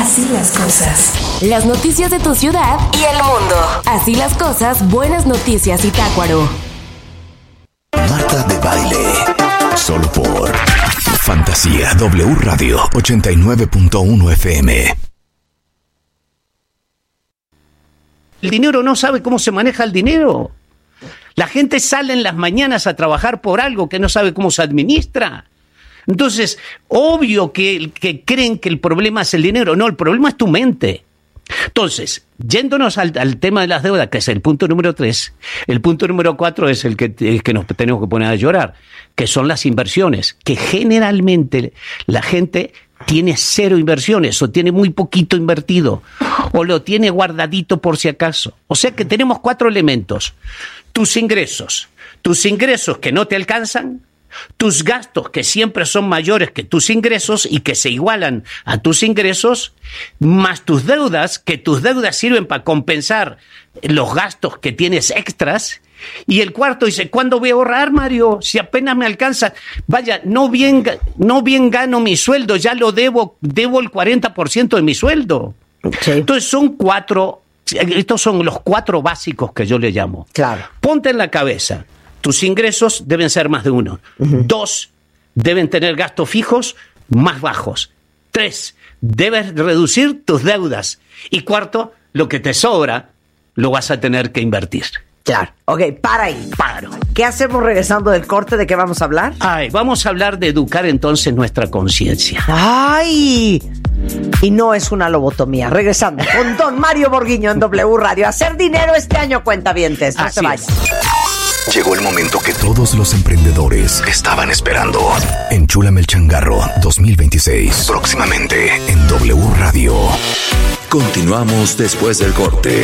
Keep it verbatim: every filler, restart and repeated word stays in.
Así las cosas. Las noticias de tu ciudad y el mundo. Así las cosas, buenas noticias Zitácuaro. Marta de Baile. Solo por Fantasía W Radio ochenta y nueve punto uno F M. El dinero no sabe cómo se maneja el dinero. La gente sale en las mañanas a trabajar por algo que no sabe cómo se administra. Entonces, obvio que, que creen que el problema es el dinero. No, el problema es tu mente. Entonces, yéndonos al, al tema de las deudas, que es el punto número tres, el punto número cuatro es el que, el que nos tenemos que poner a llorar, que son las inversiones, que generalmente la gente tiene cero inversiones o tiene muy poquito invertido o lo tiene guardadito por si acaso. O sea que tenemos cuatro elementos. Tus ingresos, tus ingresos que no te alcanzan, tus gastos que siempre son mayores que tus ingresos y que se igualan a tus ingresos, más tus deudas, que tus deudas sirven para compensar los gastos que tienes extras. Y el cuarto dice, ¿cuándo voy a ahorrar, Mario? Si apenas me alcanza. Vaya, no bien, no bien gano mi sueldo, ya lo debo, debo el cuarenta por ciento de mi sueldo. Sí. Entonces son cuatro, estos son los cuatro básicos que yo le llamo. Claro. Ponte en la cabeza. Tus ingresos deben ser más de uno. Uh-huh. Dos, deben tener gastos fijos más bajos. Tres, debes reducir tus deudas. Y cuarto, lo que te sobra lo vas a tener que invertir. Claro. Ok, para ahí. Paro. ¿Qué hacemos regresando del corte? ¿De qué vamos a hablar? Ay, vamos a hablar de educar entonces nuestra conciencia. ¡Ay! Y no es una lobotomía. Regresando con Don Mario Borguiño en W Radio. Hacer dinero este año, cuentavientes. No Así se vayan. Llegó el momento que todos los emprendedores estaban esperando. Enchúlame el changarro dos mil veintiséis. Próximamente en W Radio. Continuamos después del corte.